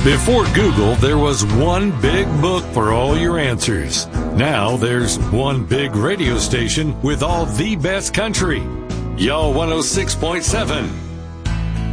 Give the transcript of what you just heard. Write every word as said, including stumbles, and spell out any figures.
Before Google, there was one big book for all your answers. Now there's one big radio station with all the best country. Y'all one oh six point seven.